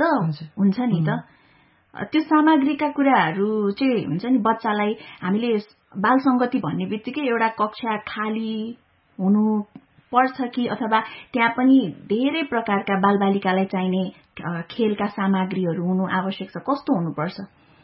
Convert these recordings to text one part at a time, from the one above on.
त हुन्छ नि त त्यो सामग्रीका कुराहरू चाहिँ हुन्छ नि बच्चालाई हामीले बाल संगति भन्ने बित्तिकै एउटा कक्षा खाली हुनु पर्छ कि अथवा त्यहाँ पनि धेरै प्रकारका बालबालिकालाई चाहिने खेलका सामग्रीहरू हुनु आवश्यक छ कस्तो हुनुपर्छ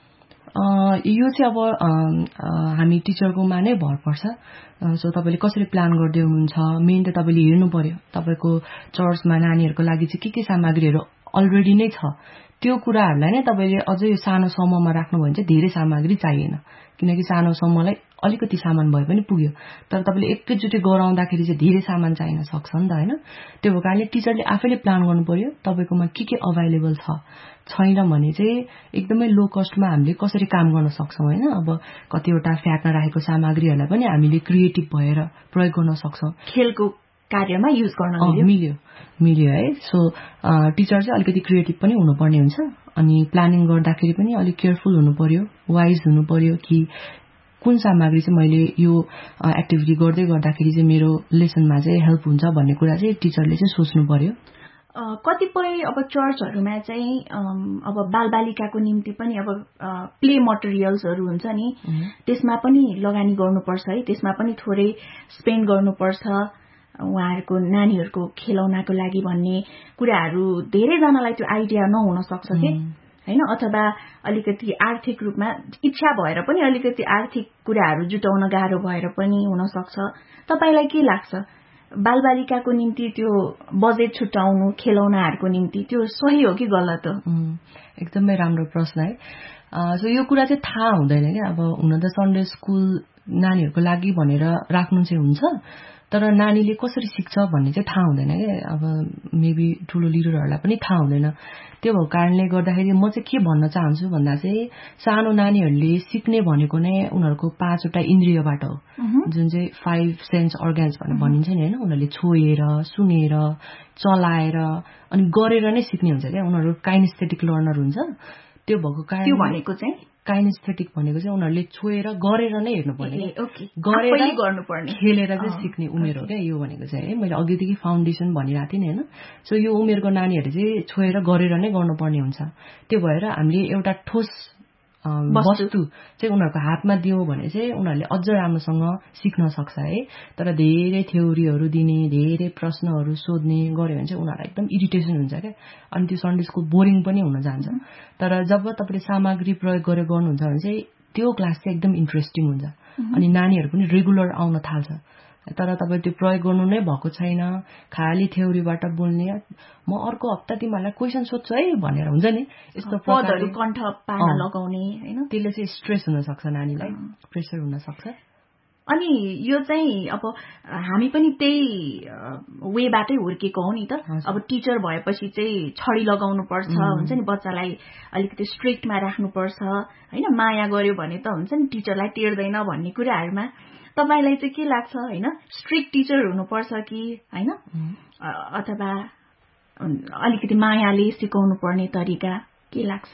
यो चाहिँ अब हामी टिचरकोमा नै भर पर्छ सो तपाईले कसरी प्लान गर्दै हुनुहुन्छ मेन त तपाईले हेर्नु पर्यो तपाईको चर्चमा नानीहरुको लागि चाहिँ के सामग्रीहरू अलरेडी नै छ त्यो कुराहरुलाई नै तपाईले अझै यो सानो समूहमा राख्नु भयो भने चाहिँ धेरै सामग्री चाहिएन किनकि सानो समूहलाई अलिकति सामान भए पनि पुग्यो तर तपाईले एकैचोटी गराउँदाखेरि चाहिँ धेरै सामान चाहिन सक्छ नि त हैन त्यो भएकाले टिचरले आफैले प्लान गर्नु पर्यो तपाईकोमा के अवेलेबल छैन भने चाहिँ एकदमै लो कस्टमा हामीले कसरी काम गर्न सक्छौं हैन अब कतिवटा फ्याक्न राखेको सामग्रीहरुलाई पनि हामीले क्रिएटिभ भएर प्रयोग गर्न सक्छौं खेलको कार्यमा युज गर्न मिल्यो है सो टिचर चाहिँ अलिकति क्रिएटिभ पनि हुनुपर्ने हुन्छ अनि प्लानिङ गर्दाखेरि पनि अलिक केयरफुल हुनु पर्यो वाइज हुनु पर्यो कि कुन सामग्री चाहिँ मैले यो एक्टिभिटी गर्दाखेरि चाहिँ मेरो लेसनमा चाहिँ हेल्प हुन्छ भन्ने कुरा चाहिँ टिचरले चाहिँ सोच्नु पर्यो कतिपय अब चर्चहरुमा चाहिँ अब बालबालिकाको निम्ति पनि अब प्ले मटेरियल्सहरु हुन्छ नि त्यसमा पनि लगानी गर्नुपर्छ है त्यसमा पनि थोरै स्पेन्ड गर्नुपर्छ उहाँहरुको नानीहरुको खेलौनाको लागि भन्ने कुराहरु धेरै जनालाई त्यो आइडिया नहुन सक्छ के हैन अथवा अलिकति आर्थिक रूपमा इच्छा भएर पनि अलिकति आर्थिक कुराहरु जुटाउन गाह्रो भएर पनि हुन सक्छ तपाईलाई के लाग्छ बालबालिकाको निम्ति त्यो बजेट छुटाउनु खेलौनाहरुको निम्ति त्यो सही हो कि गलत हो एकदमै राम्रो प्रश्न है सो यो कुरा चाहिँ थाहा हुँदैन के अब हुन त सन्डे स्कुल नानीहरुको लागि भनेर राख्नु चाहिँ हुन्छ तर नानीले कसरी सिक्छ भन्ने चाहिँ थाहा हुँदैन के अब मेबी ठूलो लिडरहरुलाई पनि थाहा हुँदैन त्यो भएको कारणले गर्दाखेरि म चाहिँ के भन्न चाहन्छु भन्दा चाहिँ सानो नानीहरुले सिक्ने भनेको नै उनीहरुको 5 वटा इन्द्रियबाट हो जुन चाहिँ 5 सेन्स अर्गन्स भनेर भनिन्छ नि हैन उनीहरुले छोएर सुनेर चलाएर अनि गरेर नै सिक्ने हुन्छ के उनीहरु काइनेस्थेटिक लर्नर हुन्छ त्यो भएको कारण त्यो भनेको चाहिँ काइनेस्थेटिक भनेको चाहिँ उनीहरुले छोएर गरेर नै हेर्नुपर्ने गरेर गर्नुपर्ने खेलेर चाहिँ सिक्ने उमेर हो क्या यो भनेको चाहिँ है मैले अघिदेखि फाउन्डेसन भनिरहेको थिएँ नि हैन सो यो उमेरको नानीहरुले चाहिँ छोएर गरेर नै गर्नुपर्ने हुन्छ त्यो भएर हामीले एउटा ठोस वस्तु चाहिँ उनीहरुको हातमा दियौ भने चाहिँ उनीहरुले अझ राम्रोसँग सिक्न सक्छ है तर धेरै थ्योरीहरु दिने धेरै प्रश्नहरु सोध्ने गर्यो भने चाहिँ उनीहरुलाई एकदम इरिटेसन हुन्छ के अनि त्यो सन्डे स्कुल बोरिङ पनि हुन जान्छ तर जब तपाईले सामग्री प्रयोग गरेर गर्नुहुन्छ भने चाहिँ त्यो क्लास चाहिँ एकदम इन्ट्रेस्टिङ हुन्छ अनि नानीहरु पनि रेगुलर आउन थाल्छ तर तपाई त्यो प्रयोग गर्नु नै भएको छैन खाली थ्योरीबाट बोल्ने म अर्को हप्ता तिमीहरुलाई क्वेशन सोध्छु है भनेर हुन्छ नि यस्तो पदहरु कण्ठ पार्न लगाउने हैन त्यसले चाहिँ स्ट्रेस हुन सक्छ नानीलाई प्रेसर हुन सक्छ अनि यो चाहिँ अब हामी पनि त्यही वेबाटै हुर्केको हौ नि त अब टिचर भएपछि चाहिँ छडी लगाउनु पर्छ हुन्छ नि बच्चालाई अलिकति स्ट्रिक्टमा राख्नु पर्छ हैन माया गर्यो भने त हुन्छ नि टिचरलाई टेर्दैन भन्ने कुराहरुमा तपाईलाई चाहिँ के लाग्छ हैन स्ट्रिक्ट टिचर हुनुपर्छ कि हैन अथवा अलिकति मायाले सिकाउनु पर्ने तरिका के लाग्छ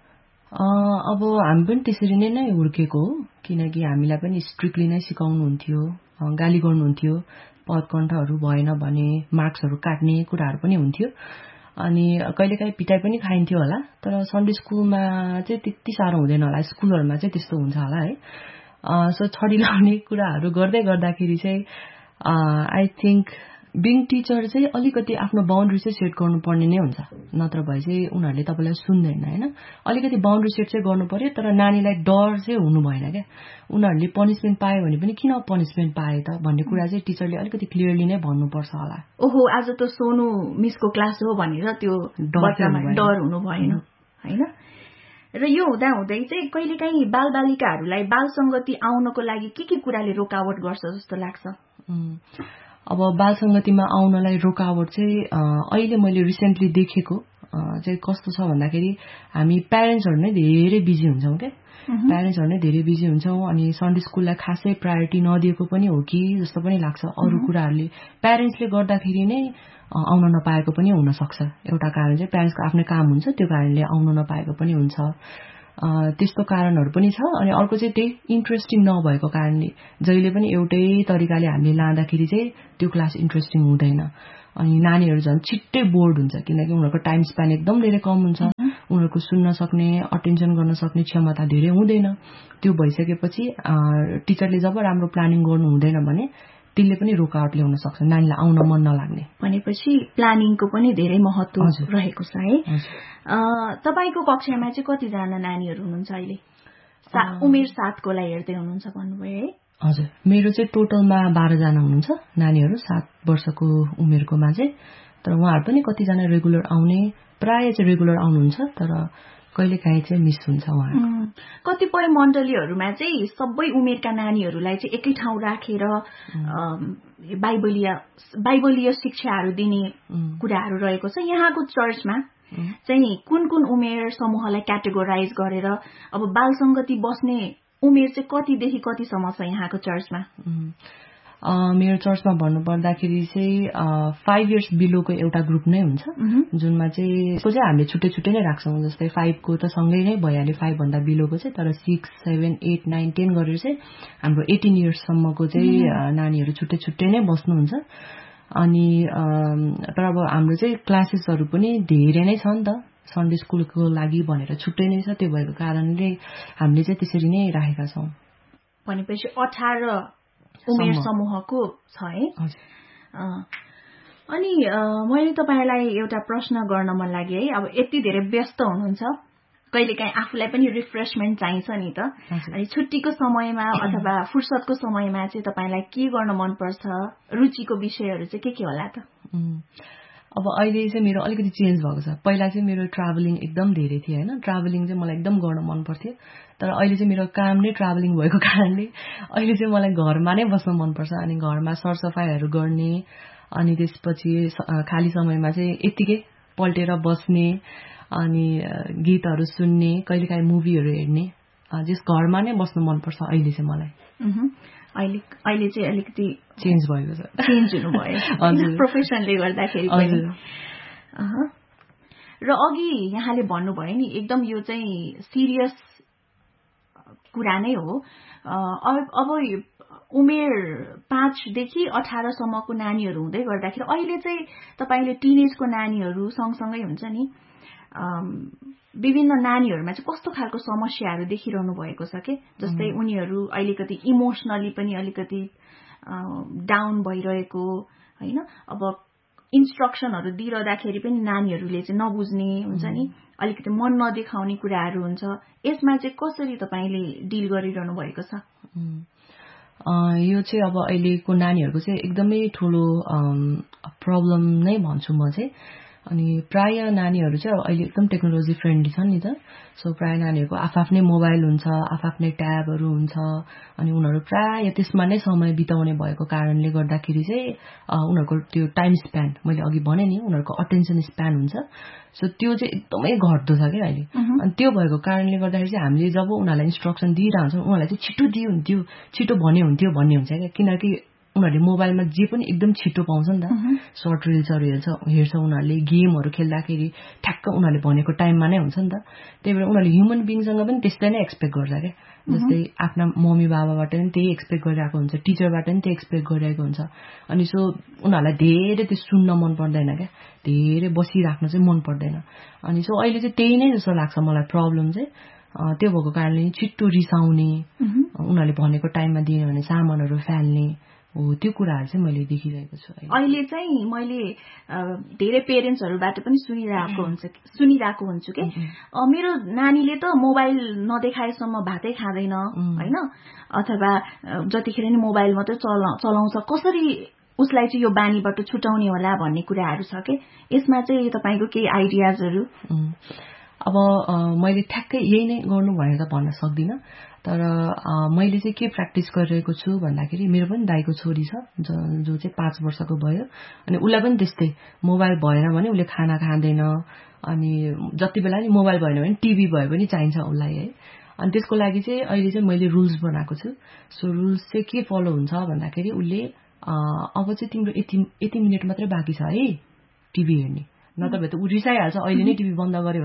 अब हामी पनि त्यसरी नै हुर्केको हो किनकि हामीलाई पनि स्ट्रिक्टली नै सिकाउनु हुन्थ्यो गाली गर्नुहुन्थ्यो पदकण्ठहरु भएन भने मार्क्सहरु काट्ने कुराहरु पनि हुन्थ्यो अनि कहिलेकाहीँ पिटाई पनि खाइन्थ्यो होला तर सन्डे स्कुलमा चाहिँ त्यति साह्रो हुँदैन होला स्कुलहरुमा चाहिँ त्यस्तो हुन्छ होला है सो छडी लाउने कुराहरु गर्दाखेरि चाहिँ आई थिंक बिङ टिचर चाहिँ अलिकति आफ्नो बाउन्ड्री चाहिँ सेट गर्नुपर्ने नै हुन्छ नत्र भए चाहिँ उनीहरुले तपाईलाई सुन्दैन हैन अलिकति बाउन्ड्री सेट चाहिँ गर्नु पर्यो तर नानीलाई डर चाहिँ हुनु भएन के उनीहरुले पनिशमेन्ट पायो भने पनि किन पनिशमेन्ट पाए त भन्ने कुरा चाहिँ टिचरले अलिकति क्लियरली नै भन्नुपर्छ होला ओहो आज त सोनु मिसको क्लास हो भनेर त्यो डर हुनु भएन हैन र यो हुँदा हुँदै चाहिँ कहिलेकाहीँ बालबालिकाहरूलाई बाल संगति आउनको लागि के कुराले रोकावट गर्छ जस्तो लाग्छ अब बाल संगतिमा आउनलाई रोकावट चाहिँ अहिले मैले रिसेन्टली देखेको चाहिँ कस्तो छ भन्दाखेरि हामी प्यारेन्ट्सहरु नै धेरै बिजी हुन्छौं के प्यारेन्ट्सहरु नै धेरै बिजी हुन्छौं अनि सन्डे स्कुललाई खासै प्रायोरिटी नदिएको पनि हो कि जस्तो पनि लाग्छ अरु कुराहरुले प्यारेन्ट्सले गर्दाखेरि नै आउन नपाएको पनि हुन सक्छ एउटा कारण चाहिँ प्यारेन्ट्सको आफ्नै काम हुन्छ त्यो कारणले आउन नपाएको पनि हुन्छ त्यस्तो कारणहरु पनि छ अनि अर्को चाहिँ त्यही इन्ट्रेस्टिङ नभएको कारणले जहिले पनि एउटै तरिकाले हामीले लाँदाखेरि चाहिँ त्यो क्लास इन्ट्रेस्टिङ हुँदैन अनि नानीहरू झन् छिट्टै बोर्ड हुन्छ किनकि उनीहरूको टाइम स्प्यान एकदम धेरै कम हुन्छ उनीहरूको सुन्न सक्ने अटेन्सन गर्न सक्ने क्षमता धेरै हुँदैन त्यो भइसकेपछि टिचरले जब राम्रो प्लानिङ गर्नु हुँदैन भने त्यसले पनि रोकावट ल्याउन सक्छ नानीलाई आउन मन नलाग्ने भनेपछि प्लानिङको पनि धेरै महत्त्व रहेको छ है तपाईको कक्षामा चाहिँ कतिजना नानीहरू हुनुहुन्छ अहिले उमेर 7 कोलाई हेर्दै हुनुहुन्छ भन्नुभयो है हजुर मेरो चाहिँ टोटलमा 12 जना हुनुहुन्छ नानीहरू 7 वर्षको उमेरकोमा चाहिँ तर उहाँहरू पनि कतिजना रेगुलर आउने प्राय चाहिँ रेगुलर आउनुहुन्छ तर कहिलेकाहीँ चाहिँ मिस हुन्छ उहाँहरू कतिपय मण्डलीहरूमा चाहिँ सबै उमेरका नानीहरूलाई चाहिँ एकै ठाउँ राखेर बाइबलीय शिक्षाहरू दिने कुराहरू रहेको छ यहाँको चर्चमा चाहिँ कुन कुन उमेर समूहलाई क्याटेगोराइज गरेर अब बाल संगति बस्ने उमेर चाहिँ कतिदेखि कतिसम्म छ यहाँको चर्चमा मेरो चर्चमा भन्नुपर्दाखेरि चाहिँ 5 इयर्स बिलोको एउटा ग्रुप नै हुन्छ जुनमा चाहिँ यसको चाहिँ हामीले छुट्टै छुट्टै नै राख्छौँ जस्तै 5 को त सँगै नै भइहाल्यो 5 भन्दा बिलोको चाहिँ तर 6, 7, 8, 9, 10 गरेर चाहिँ हाम्रो 18 इयर्ससम्मको चाहिँ नानीहरू छुट्टै छुट्टै नै बस्नुहुन्छ अनि तर अब हाम्रो चाहिँ क्लासेसहरू पनि धेरै नै छ नि त सन्डे स्कुलको लागि भनेर छुट्टै नै छ त्यो भएको कारणले हामीले चाहिँ त्यसरी नै राखेका छौँ भनेपछि 18 उमेर समूहको छ है अनि मैले तपाईलाई एउटा प्रश्न गर्न मन लाग्यो है अब यति धेरै व्यस्त हुनुहुन्छ कहिलेकाहीँ आफूलाई पनि रिफ्रेशमेन्ट चाहिन्छ नि त अनि छुट्टीको समयमा अथवा फुर्सदको समयमा चाहिँ तपाईलाई के गर्न मन पर्छ रुचिको विषयहरू चाहिँ के होला त अब अहिले चाहिँ मेरो अलिकति चेन्ज भएको छ पहिला चाहिँ मेरो ट्राभलिङ एकदम धेरै थियो हैन ट्राभलिङ चाहिँ मलाई एकदम गर्न मन पर्थ्यो तर अहिले चाहिँ मेरो काम नै ट्राभलिङ भएको कारणले अहिले चाहिँ मलाई घरमा नै बस्न मन पर्छ अनि घरमा सरसफाइहरू गर्ने अनि त्यसपछि खाली समयमा चाहिँ यतिकै पल्टेर बस्ने अनि गीतहरू सुन्ने कहिलेकाहीँ मुभीहरू हेर्ने जस घरमा नै बस्न मन पर्छ अहिले चाहिँ मलाई अहिले चाहिँ अलिकति चेन्ज भएको छ चेन्ज हुनुभयो हजुर प्रोफेसनले गर्दाखेरि पनि र अघि यहाँले भन्नुभयो नि एकदम यो चाहिँ सिरियस कुरा नै हो अब उमेर 5 देखि 18 सम्मको नानीहरू हुँदै गर्दाखेरि अहिले चाहिँ तपाईले टिनेजको नानीहरू सँगसँगै हुन्छ नि विभिन्न नानीहरूमा चाहिँ कस्तो खालको समस्याहरू देखिरहनु भएको छ के जस्तै उनीहरू अलिकति इमोसनली पनि अलिकति डाउन भइरहेको हैन अब इन्स्ट्रक्सनहरू दिइरहँदाखेरि पनि नानीहरूले चाहिँ नबुझ्ने हुन्छ नि अलिकति मन नदेखाउने कुराहरू हुन्छ यसमा चाहिँ कसरी तपाईले डिल गरिरहनु भएको छ यो चाहिँ अब अहिलेको नानीहरूको चाहिँ एकदमै ठूलो प्रब्लम नै भन्छु म चाहिँ अनि प्राय नानीहरू चाहिँ अब अहिले एकदम टेक्नोलोजी फ्रेन्डली छन् नि त सो प्राय नानीहरूको आफ्नै मोबाइल हुन्छ आफ्नै ट्याबहरू हुन्छ अनि उनीहरू प्राय त्यसमा नै समय बिताउने भएको कारणले गर्दाखेरि चाहिँ उनीहरूको त्यो टाइम स्प्यान मैले अघि भने नि उनीहरूको अटेन्सन स्प्यान हुन्छ सो त्यो चाहिँ एकदमै घट्दो छ क्या अहिले अनि त्यो भएको कारणले गर्दाखेरि चाहिँ हामीले जब उनीहरूलाई इन्स्ट्रक्सन दिइरहन्छ उनीहरूलाई चाहिँ छिटो दियो हुन्थ्यो छिटो भने हुन्थ्यो भन्ने हुन्छ क्या किनकि उनीहरूले मोबाइलमा जे पनि एकदम छिटो पाउँछ नि त सर्ट रिल्सहरू हेर्छ उनीहरूले गेमहरू खेल्दाखेरि ठ्याक्क उनीहरूले भनेको टाइममा नै हुन्छ नि त त्यही भएर उनीहरूले ह्युमन बिङसँग पनि त्यसलाई नै एक्सपेक्ट गर्छ क्या जस्तै आफ्ना मम्मी बाबाबाट पनि त्यही एक्सपेक्ट गरिरहेको हुन्छ टिचरबाट पनि त्यही एक्सपेक्ट गरिरहेको हुन्छ अनि सो उनीहरूलाई धेरै त्यो सुन्न मन पर्दैन क्या धेरै बसिराख्न चाहिँ मन पर्दैन अनि सो अहिले चाहिँ त्यही नै जस्तो लाग्छ मलाई प्रब्लम चाहिँ त्यो भएको कारणले छिट्टो रिसाउने उनीहरूले भनेको टाइममा दिएन भने सामानहरू फाल्ने हो त्यो कुराहरू चाहिँ मैले देखिरहेको छु अहिले चाहिँ मैले धेरै पेरेन्ट्सहरूबाट पनि सुनिरहेको हुन्छु कि मेरो नानीले त मोबाइल नदेखाएसम्म भातै खाँदैन हैन अथवा जतिखेर नि मोबाइल मात्रै चलाउँछ कसरी उसलाई चाहिँ यो बानीबाट छुटाउने होला भन्ने कुराहरू छ के यसमा चाहिँ तपाईको केही आइडियाजहरू अब मैले ठ्याक्कै यही नै गर्नु भनेर त भन्न सक्दिनँ तर मैले चाहिँ के प्र्याक्टिस गरिरहेको छु भन्दाखेरि मेरो पनि दाइको छोरी छ जो चाहिँ 5 वर्षको भयो अनि उसलाई पनि त्यस्तै मोबाइल भएन भने उसले खाना खाँदैन अनि जति बेला नि मोबाइल भएन भने टिभी भए पनि चाहिन्छ उसलाई है अनि त्यसको लागि चाहिँ अहिले चाहिँ मैले रुल्स बनाएको छु सो रुल्स चाहिँ के फलो हुन्छ भन्दाखेरि उसले अब चाहिँ तिम्रो यति मिनट मात्रै बाँकी छ है टिभी हेर्ने नत्र भए त ऊ रिसाइहाल्छ अहिले नै टिभी बन्द गर्यो भने त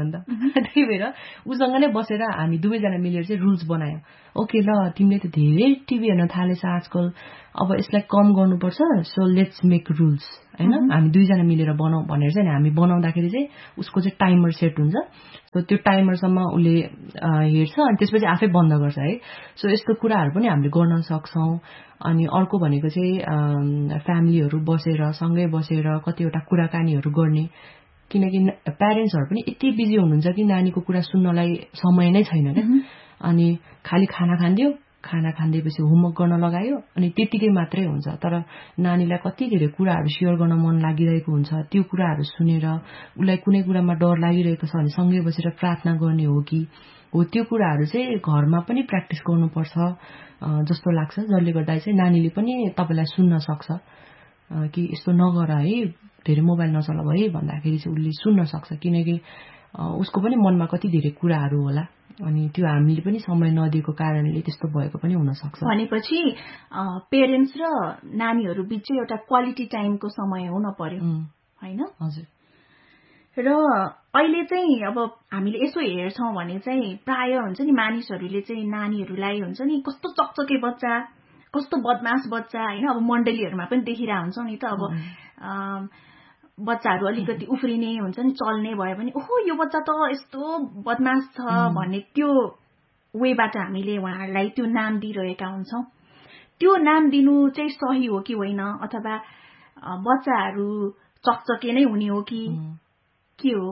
त्यही भएर उसँग नै बसेर हामी दुवैजना मिलेर चाहिँ रुल्स बनायौँ। ओके ल तिमीले त धेरै टिभी हेर्न थालेछ आजकल, अब यसलाई कम गर्नुपर्छ, सो लेट्स मेक रुल्स होइन, हामी दुईजना मिलेर बनाऊ भनेर चाहिँ हामी बनाउँदाखेरि चाहिँ उसको चाहिँ टाइमर सेट हुन्छ। सो त्यो टाइमरसम्म उसले हेर्छ अनि त्यसपछि आफै बन्द गर्छ है। सो यस्तो कुराहरू पनि हामीले गर्न सक्छौँ। अनि अर्को भनेको चाहिँ फ्यामिलीहरू बसेर सँगै बसेर कतिवटा कुराकानीहरू गर्ने, किनकि प्यारेन्ट्सहरू पनि यति बिजी हुनुहुन्छ कि नानीको कुरा सुन्नलाई समय नै छैन क्या। अनि खालि खाना खानिदियो, खाना खाँदैपछि होमवर्क गर्न लगायो अनि त्यतिकै मात्रै हुन्छ। तर नानीलाई कति धेरै कुराहरू सेयर गर्न मन लागिरहेको हुन्छ, त्यो कुराहरू सुनेर उसलाई कुनै कुरामा डर लागिरहेको छ भने सँगै बसेर प्रार्थना गर्ने हो कि हो, त्यो कुराहरू चाहिँ घरमा पनि प्र्याक्टिस गर्नुपर्छ जस्तो लाग्छ, जसले गर्दा चाहिँ नानीले पनि तपाईँलाई सुन्न सक्छ कि यस्तो नगर है, धेरै मोबाइल नचलाऊ है भन्दाखेरि चाहिँ उसले सुन्न सक्छ, किनकि उसको पनि मनमा कति धेरै कुराहरू होला अनि त्यो हामीले पनि समय नदिएको कारणले त्यस्तो भएको पनि हुन सक्छ। भनेपछि पेरेन्ट्स र नानीहरू बीच चाहिँ एउटा क्वालिटी टाइमको समय हुन पर्यो हैन? हजुर। र अहिले चाहिँ अब हामीले यसो हेर्छौं भने चाहिँ प्राय हुन्छ नि मानिसहरूले चाहिँ नानीहरूलाई हुन्छ नि कस्तो चकचके बच्चा, कस्तो बदमाश बच्चा हैन, अब मण्डलीहरूमा पनि देखिरा हुन्छौं नि त, अब बच्चाहरू अलिकति उफ्रिने हुन्छ नि, चल्ने भयो भने ओहो यो बच्चा त यस्तो बदमाश छ भन्ने त्यो वेबाट हामीले उहाँहरूलाई त्यो नाम दिइरहेका हुन्छौं। त्यो नाम दिनु चाहिँ सही हो कि होइन, अथवा बच्चाहरू चकचके नै हुने हो कि के हो?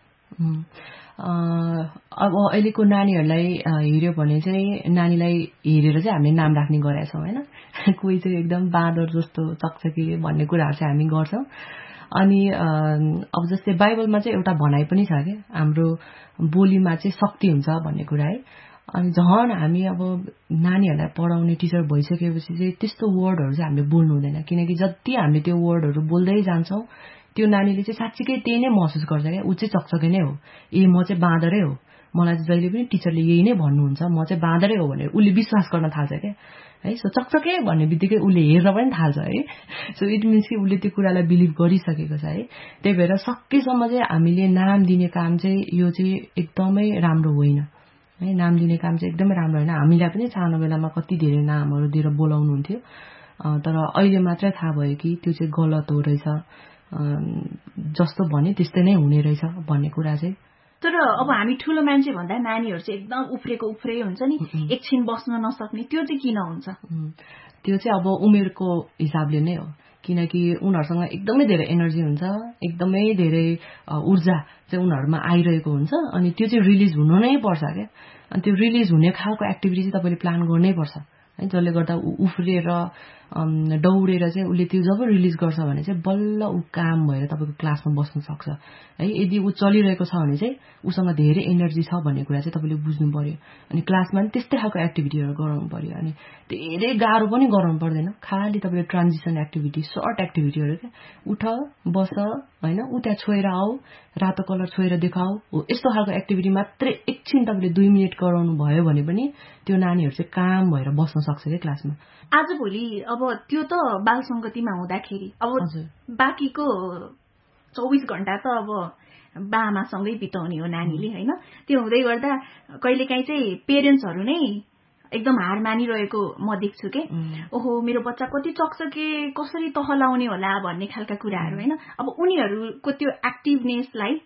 अब अहिलेको नानीहरूलाई हेर्यो भने चाहिँ नानीलाई हेरेर चाहिँ हामीले नाम राख्ने गरेका छौँ होइन। कोही चाहिँ एकदम बाँदर जस्तो चकचके भन्ने कुराहरू चाहिँ हामी गर्छौँ। अनि अब जस्तै बाइबलमा चाहिँ एउटा भनाइ पनि छ क्या, हाम्रो बोलीमा चाहिँ शक्ति हुन्छ भन्ने कुरा है। अनि झन् हामी अब नानीहरूलाई पढाउने टिचर भइसकेपछि चाहिँ त्यस्तो वर्डहरू चाहिँ हामीले बोल्नु हुँदैन, किनकि जति हामीले त्यो वर्डहरू बोल्दै जान्छौँ त्यो नानीले चाहिँ साँच्चीकै त्यही नै महसुस गर्छ क्या, ऊ चाहिँ चकचके नै हो, ए म चाहिँ बाँदरै हो, मलाई चाहिँ जहिले पनि टिचरले यही नै भन्नुहुन्छ, म चाहिँ बाँदरै हो भनेर उसले विश्वास गर्न थाल्छ क्या है। सो चकचके भन्ने बित्तिकै उसले हेर्न पनि थाल्छ है। सो इट मिन्स कि उसले त्यो कुरालाई बिलिभ गरिसकेको छ है। त्यही भएर सकेसम्म चाहिँ हामीले नाम दिने काम चाहिँ यो चाहिँ एकदमै राम्रो होइन है, नाम दिने काम चाहिँ एकदमै राम्रो होइन। हामीलाई पनि सानो बेलामा कति धेरै नामहरू दिएर बोलाउनुहुन्थ्यो, तर अहिले मात्रै थाहा भयो कि त्यो चाहिँ गलत हो रहेछ, जस्तो भने त्यस्तै नै हुने रहेछ भन्ने कुरा चाहिँ। तर अब हामी ठुलो मान्छे भन्दा नानीहरू चाहिँ एकदम उफ्रेको उफ्रे हुन्छ नि, एकछिन बस्न नसक्ने, त्यो चाहिँ किन हुन्छ? त्यो चाहिँ अब उमेरको हिसाबले नै हो, किनकि उनीहरूसँग एकदमै धेरै एनर्जी हुन्छ, एकदमै धेरै ऊर्जा चाहिँ उनीहरूमा आइरहेको हुन्छ, अनि त्यो चाहिँ रिलिज हुन नै पर्छ क्या। अनि त्यो रिलिज हुने खालको एक्टिभिटी चाहिँ तपाईँले प्लान गर्नै पर्छ है, जसले गर्दा उफ्रिएर दौडेर चाहिँ उसले त्यो जब रिलिज गर्छ भने चाहिँ बल्ल ऊ काम भएर तपाईँको क्लासमा बस्न सक्छ है। यदि ऊ चलिरहेको छ भने चाहिँ उसँग धेरै एनर्जी छ भन्ने कुरा चाहिँ तपाईँले बुझ्नु पर्यो। अनि क्लासमा पनि त्यस्तै खालको एक्टिभिटीहरू गराउनु पर्यो, अनि धेरै गाह्रो पनि गराउनु पर्दैन, खालि तपाईँले ट्रान्जिसन एक्टिभिटी, सर्ट एक्टिभिटीहरू क्या, उठ बस होइन, ऊ त्यहाँ छोएर आऊ, रातो कलर छोएर देखाऊ, हो यस्तो खालको एक्टिभिटी मात्रै एकछिन तपाईँले 2 मिनट गराउनु भयो भने पनि त्यो नानीहरू चाहिँ काम भएर बस्न सक्छ क्या क्लासमा। आजभोलि अब त्यो त बाल संगतिमा हुँदाखेरि अब बाँकीको 24 घण्टा त अब बामासँगै बिताउने हो नानीले होइन। त्यो हुँदै गर्दा कहिलेकाहीँ चाहिँ पेरेन्ट्सहरू नै एकदम हार मानिरहेको म देख्छु के, ओहो मेरो बच्चा कति चकचके, कसरी तह लाउने होला भन्ने खालका कुराहरू होइन। अब उनीहरूको त्यो एक्टिभनेसलाई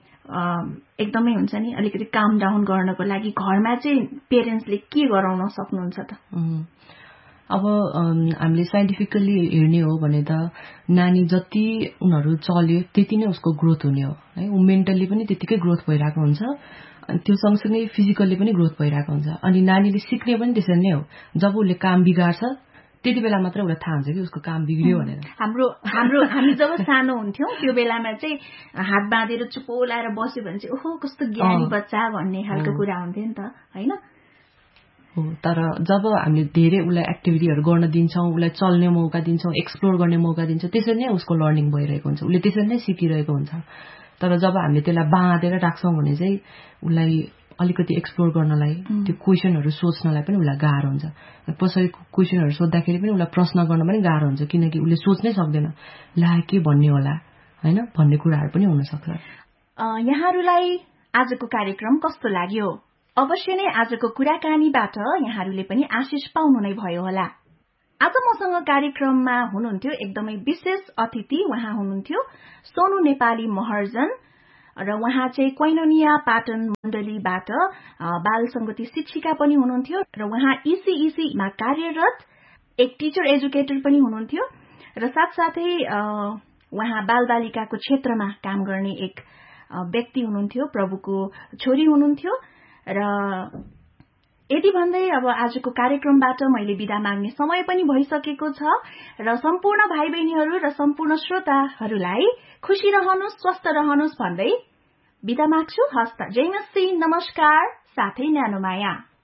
एकदमै हुन्छ नि अलिकति काम डाउन गर्नको लागि घरमा चाहिँ पेरेन्ट्सले के गराउन सक्नुहुन्छ त? अब हामीले साइन्टिफिकल्ली हेर्ने हो भने त नानी जति उनीहरू चल्यो त्यति नै उसको ग्रोथ हुने हो है। ऊ मेन्टल्ली पनि त्यतिकै ग्रोथ भइरहेको हुन्छ, अनि त्यो सँगसँगै फिजिकल्ली पनि ग्रोथ भइरहेको हुन्छ। अनि नानीले सिक्ने पनि त्यसरी नै हो, जब उसले काम बिगार्छ त्यति बेला मात्रै उसलाई थाहा हुन्छ कि उसको काम बिग्रियो भनेर। हामी जब सानो हुन्थ्यौँ त्यो बेलामा चाहिँ हात बाँधेर चुप्पो लाएर बस्यो भने चाहिँ ओहो कस्तो ज्ञानी बच्चा भन्ने खालको कुरा हुन्थ्यो नि त होइन। हो, तर जब हामीले धेरै उसलाई एक्टिभिटीहरू गर्न दिन्छौँ, उसलाई चल्ने मौका दिन्छौँ, एक्सप्लोर गर्ने मौका दिन्छौँ, त्यसरी नै उसको लर्निङ भइरहेको हुन्छ, उसले त्यसरी नै सिकिरहेको हुन्छ। तर जब हामीले त्यसलाई बाँधेर राख्छौँ भने चाहिँ उसलाई अलिकति एक्सप्लोर गर्नलाई, त्यो क्वेसनहरू सोच्नलाई पनि उसलाई गाह्रो हुन्छ। कसरी क्वेसनहरू सोद्धाखेरि पनि उसलाई प्रश्न गर्न पनि गाह्रो हुन्छ, किनकि उसले सोच्नै सक्दैन ला के भन्ने होला होइन भन्ने कुराहरू पनि हुनसक्छ। यहाँहरूलाई आजको कार्यक्रम कस्तो लाग्यो? अवश्य नै आजको कुराकानीबाट यहाँहरूले पनि आशिष पाउनु नै भयो होला। आज मसँग कार्यक्रममा हुनुहुन्थ्यो एकदमै विशेष अतिथि। उहाँ हुनुहुन्थ्यो सोनु नेपाली महर्जन र उहाँ चाहिँ कोइनोनिया पाटन मण्डलीबाट बाल संगति शिक्षिका पनि हुनुहुन्थ्यो र उहाँ ईसीईसीमा कार्यरत एक टिचर एजुकेटर पनि हुनुहुन्थ्यो र साथसाथै उहाँ बालबालिकाको क्षेत्रमा काम गर्ने एक व्यक्ति हुनुहुन्थ्यो, प्रभुको छोरी हुनुहुन्थ्यो। र यति भन्दै अब आजको कार्यक्रमबाट मैले बिदा माग्ने समय पनि भइसकेको छ र सम्पूर्ण भाइ बहिनीहरू र सम्पूर्ण श्रोताहरूलाई खुशी रहनुहोस्, स्वस्थ रहनुहोस् भन्दै बिदा माग्छु। हस्त, जय मसी, नमस्कार, साथै न्यानो माया।